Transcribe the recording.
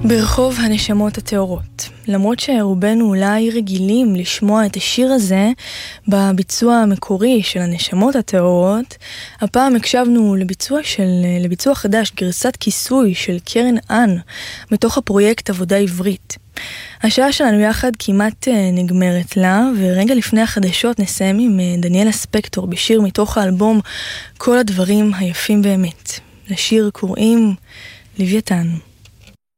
ברחוב הנשמות הטהורות. למרות שרובנו אולי רגילים לשמוע את השיר הזה בביצוע המקורי של הנשמות הטהורות, הפעם הקשבנו לביצוע חדש, גרסת כיסוי של קרן אן, מתוך הפרויקט עבודה עברית. השעה שלנו יחד כמעט נגמרת לה, ורגע לפני החדשות נסיים עם דניאלה ספקטור בשיר מתוך האלבום כל הדברים היפים באמת. לשיר קוראים לוויתן.